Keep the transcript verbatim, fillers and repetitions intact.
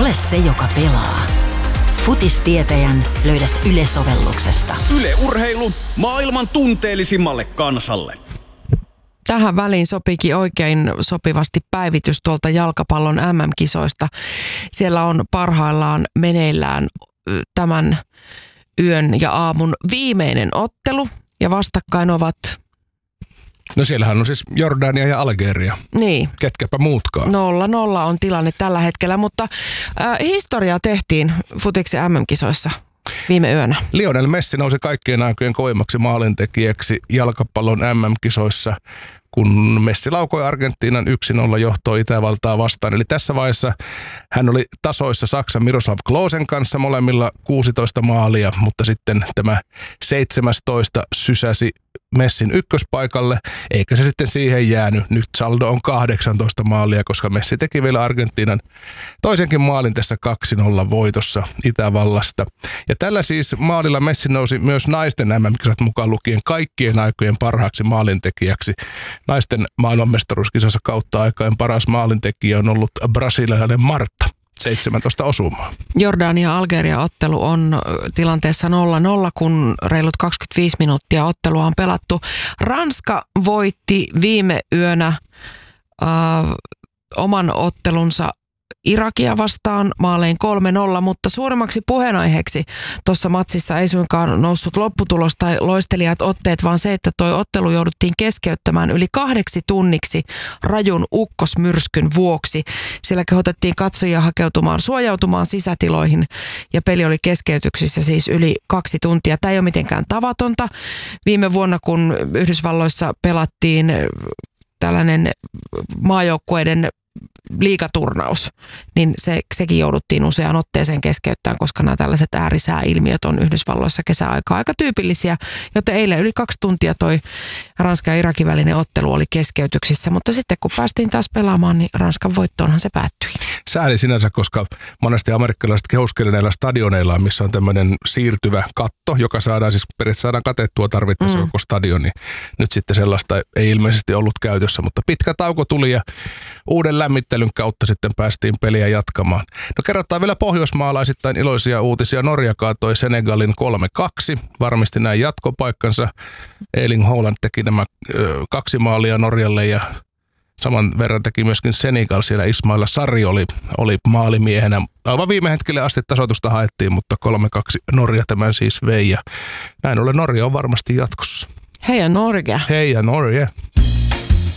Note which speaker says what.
Speaker 1: Ole se, joka pelaa. Futistietäjän löydät Yle-sovelluksesta.
Speaker 2: Yle Urheilu maailman tunteellisimmalle kansalle.
Speaker 3: Tähän väliin sopikin oikein sopivasti päivitys tuolta jalkapallon M M-kisoista. Siellä on parhaillaan meneillään tämän yön ja aamun viimeinen ottelu ja vastakkain ovat...
Speaker 4: No siellähän on siis Jordania ja Algeria.
Speaker 3: Niin.
Speaker 4: Ketkäpä muutkaan.
Speaker 3: Nolla nolla on tilanne tällä hetkellä, mutta äh, historiaa tehtiin futiksen M M-kisoissa viime yönä.
Speaker 4: Lionel Messi nousi kaikkien aikojen kovimmaksi maalintekijäksi jalkapallon M M-kisoissa, kun Messi laukoi Argentiinan yksi nolla johtoa Itävaltaa vastaan. Eli tässä vaiheessa hän oli tasoissa Saksan Miroslav Klosen kanssa, molemmilla kuusitoista maalia, mutta sitten tämä seitsemästoista sysäsi Messin ykköspaikalle, eikä se sitten siihen jäänyt. Nyt saldo on kahdeksantoista maalia, koska Messi teki vielä Argentiinan toisenkin maalin tässä kaksi nolla voitossa Itävallasta. Ja tällä siis maalilla Messi nousi myös naisten M M-kisat mukaan lukien kaikkien aikojen parhaaksi maalintekijäksi. Naisten maailmanmestaruuskisossa kautta aikain paras maalintekijä on ollut brasilialainen Marta. seitsemäntoista osumaa.
Speaker 3: Jordania-Algeria-ottelu on tilanteessa nolla nolla, kun reilut kaksikymmentäviisi minuuttia ottelua on pelattu. Ranska voitti viime yönä äh, oman ottelunsa Irakia vastaan maalein kolme nolla, mutta suuremmaksi puheenaiheeksi tuossa matsissa ei suinkaan noussut lopputulos tai loistelijat otteet, vaan se, että toi ottelu jouduttiin keskeyttämään yli kahdeksi tunniksi rajun ukkosmyrskyn vuoksi. Siellä kehotettiin katsojia hakeutumaan, suojautumaan sisätiloihin ja peli oli keskeytyksissä siis yli kaksi tuntia. Tämä ei ole mitenkään tavatonta. Viime vuonna, kun Yhdysvalloissa pelattiin tällainen maajoukkueiden liigaturnaus, niin se, sekin jouduttiin useaan otteeseen keskeyttämään, koska nämä tällaiset äärisääilmiöt on Yhdysvalloissa kesäaikaa aika tyypillisiä, joten eilen yli kaksi tuntia toi Ranskan ja Irakin välinen ottelu oli keskeytyksissä, mutta sitten kun päästiin taas pelaamaan, niin Ranskan voittoonhan se päättyi.
Speaker 4: Sääli sinänsä, koska monesti amerikkalaiset kehuskelevat näillä stadioneilla, missä on tämmöinen siirtyvä katto, joka saadaan siis periaatteessa saadaan katettua tarvittaessa mm. koko stadioni. Nyt sitten sellaista ei ilmeisesti ollut käytössä, mutta pitkä tauko tuli ja uuden lämmittelyn kautta sitten päästiin peliä jatkamaan. No kerrotaan vielä pohjoismaalaisittain iloisia uutisia. Norja kaatoi Senegalin kolme kaksi, varmisti näin jatkopaikkansa. Erling Haaland teki nämä ö, kaksi maalia Norjalle ja saman verran teki myöskin Senegal. Siellä Ismaila Sarri oli, oli maalimiehenä. Aivan viime hetkelle asti tasoitusta haettiin, mutta kolme kaksi Norja tämän siis vei. Ja näin ollen Norja on varmasti jatkossa.
Speaker 3: Hei ja Norja.
Speaker 4: Hei ja Norja.